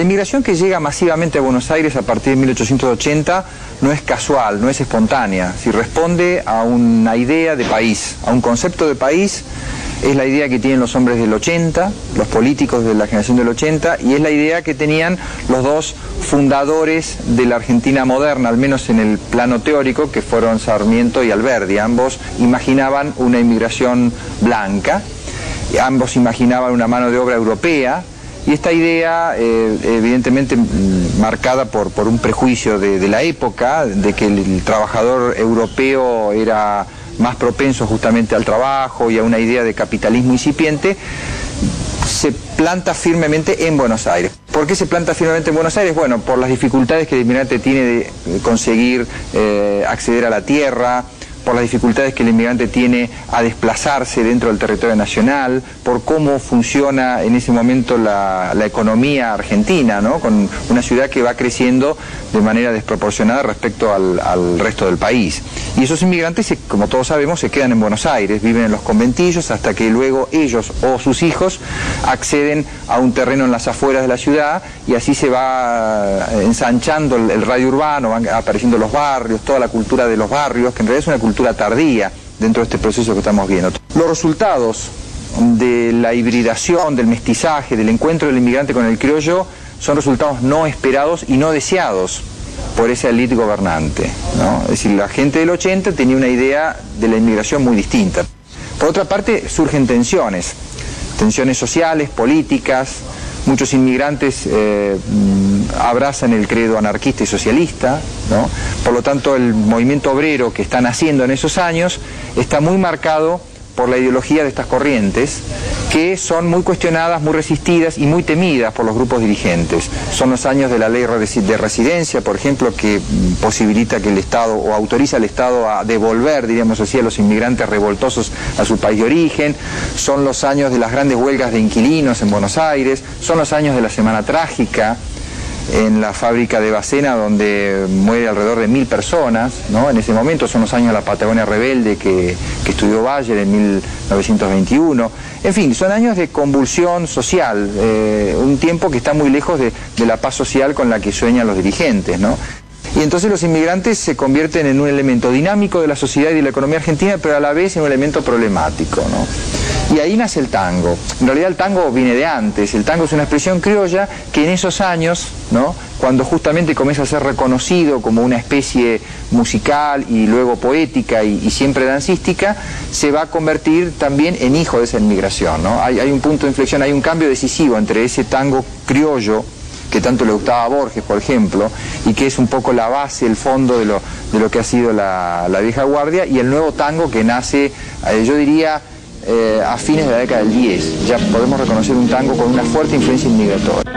inmigración que llega masivamente a Buenos Aires a partir de 1880 no es casual, no es espontánea, si responde a una idea de país, a un concepto de país. Es la idea que tienen los hombres del 80, los políticos de la generación del 80, y es la idea que tenían los dos fundadores de la Argentina moderna, al menos en el plano teórico, que fueron Sarmiento y Alberdi. Ambos imaginaban una inmigración blanca, ambos imaginaban una mano de obra europea, y esta idea, evidentemente marcada por un prejuicio de la época, de que el trabajador europeo era más propenso justamente al trabajo y a una idea de capitalismo incipiente, se planta firmemente en Buenos Aires. ¿Por qué se planta firmemente en Buenos Aires? Bueno, por las dificultades que el inmigrante tiene de conseguir acceder a la tierra, por las dificultades que el inmigrante tiene a desplazarse dentro del territorio nacional, por cómo funciona en ese momento la economía argentina, ¿no? Con una ciudad que va creciendo de manera desproporcionada respecto al resto del país. Y esos inmigrantes, como todos sabemos, se quedan en Buenos Aires, viven en los conventillos hasta que luego ellos o sus hijos acceden a un terreno en las afueras de la ciudad, y así se va ensanchando el radio urbano, van apareciendo los barrios, toda la cultura de los barrios, que en realidad es una cultura tardía dentro de este proceso que estamos viendo. Los resultados de la hibridación, del mestizaje, del encuentro del inmigrante con el criollo son resultados no esperados y no deseados por esa élite gobernante, ¿no? Es decir, la gente del 80 tenía una idea de la inmigración muy distinta. Por otra parte, surgen tensiones sociales, políticas. Muchos inmigrantes abrazan el credo anarquista y socialista, ¿no? Por lo tanto, el movimiento obrero que está naciendo en esos años está muy marcado por la ideología de estas corrientes, que son muy cuestionadas, muy resistidas y muy temidas por los grupos dirigentes. Son los años de la ley de residencia, por ejemplo, que posibilita que el Estado, o autoriza al Estado a devolver, diríamos así, a los inmigrantes revoltosos a su país de origen. Son los años de las grandes huelgas de inquilinos en Buenos Aires. Son los años de la Semana Trágica en la fábrica de Bacena, donde muere alrededor de 1000 personas, ¿no? En ese momento son los años de la Patagonia Rebelde que estudió Bayer en 1921. En fin, son años de convulsión social, un tiempo que está muy lejos de la paz social con la que sueñan los dirigentes, ¿no? Y entonces los inmigrantes se convierten en un elemento dinámico de la sociedad y de la economía argentina, pero a la vez en un elemento problemático, ¿no? Y ahí nace el tango. En realidad el tango viene de antes. El tango es una expresión criolla que en esos años, ¿no?, cuando justamente comienza a ser reconocido como una especie musical y luego poética y siempre dancística, se va a convertir también en hijo de esa inmigración, ¿no? Hay un punto de inflexión, hay un cambio decisivo entre ese tango criollo que tanto le gustaba a Borges, por ejemplo, y que es un poco la base, el fondo de lo que ha sido la vieja guardia, y el nuevo tango que nace, yo diría, a fines de la década del 10. Ya podemos reconocer un tango con una fuerte influencia inmigratoria.